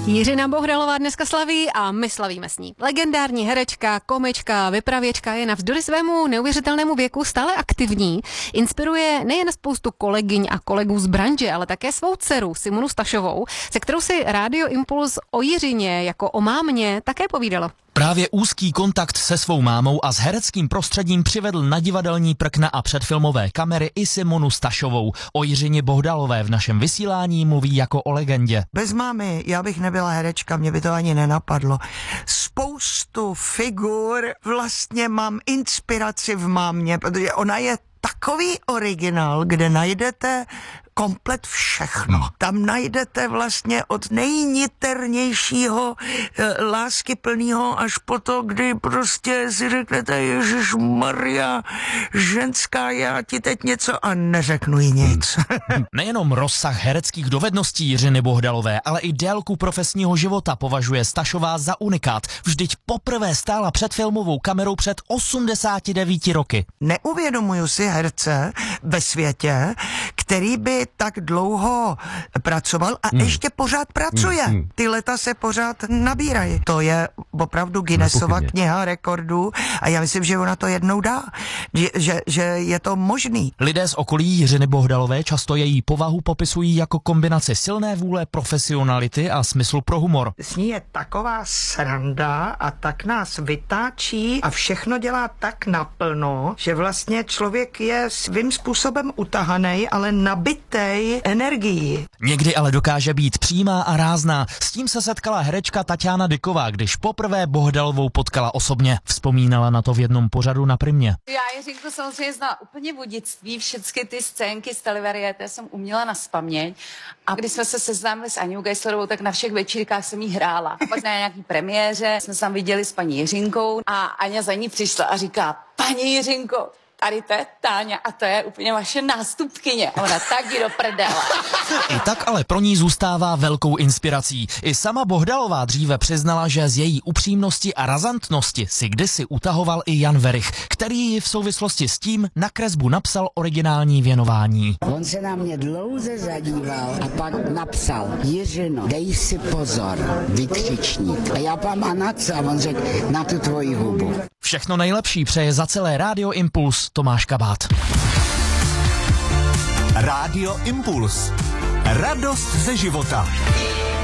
Jiřina Bohdalová dneska slaví a my slavíme s ní. Legendární herečka, komička, vypravěčka je navzdory svému neuvěřitelnému věku stále aktivní. Inspiruje nejen spoustu kolegyň a kolegů z branže, ale také svou dceru Simonu Stašovou, se kterou si Rádio Impuls o Jiřině jako o mámě také povídalo. Právě úzký kontakt se svou mámou a s hereckým prostředím přivedl na divadelní prkna a předfilmové kamery i Simonu Stašovou. O Jiřině Bohdalové v našem vysílání mluví jako o legendě. Bez mámy já bych nebyla herečka, mě by to ani nenapadlo. Spoustu figur vlastně mám inspiraci v mámě, protože ona je takový originál, kde najdete komplet všechno. Tam najdete vlastně od nejniternějšího láskyplného až po to, kdy prostě si řeknete Ježišmarja, ženská, já ti teď něco a neřeknu jí nic. Nejenom rozsah hereckých dovedností Jiřiny Bohdalové, ale i délku profesního života považuje Stašová za unikát. Vždyť poprvé stála před filmovou kamerou před 89 roky. Neuvědomuju si herce ve světě, který by tak dlouho pracoval a ještě pořád pracuje. Ty leta se pořád nabírají. To je opravdu Guinnessova kniha rekordů a já myslím, že ona to jednou dá. Že je to možný. Lidé z okolí Jiřiny Bohdalové často její povahu popisují jako kombinaci silné vůle, profesionality a smyslu pro humor. S ní je taková sranda a tak nás vytáčí a všechno dělá tak naplno, že vlastně člověk je svým způsobem utahanej, ale nabitej energií. Někdy ale dokáže být přímá a rázná. S tím se setkala herečka Tatiana Dyková, když poprvé Bohdalovou potkala osobně. Vzpomínala na to v jednom pořadu na Primě. Já Jiřinku samozřejmě znala úplně v dětství, všechny ty scénky z televariéty jsem uměla naspaměť. A když jsme se seznámili s Aňou Geislerovou, tak na všech večírkách jsem jí hrála. Pak na nějaký premiéře jsme se tam viděli s paní Jiřinkou a Aňa za ní přišla a říká: paní Jiřinko, tady to je Táňa a to je úplně vaše nástupkyně. Ona tak jdi do prdele. I tak ale pro ní zůstává velkou inspirací. I sama Bohdalová dříve přiznala, že z její upřímnosti a razantnosti si kdysi utahoval i Jan Werich, který ji v souvislosti s tím na kresbu napsal originální věnování. On se na mě dlouze zadíval a pak napsal: Jiřino, dej si pozor, vykřičník. A já pám a na co? A on řekl: na tu tvoji hubu. Všechno nejlepší přeje za celé Rádio Impuls Tomáš Kabát. Rádio Impuls. Radost ze života.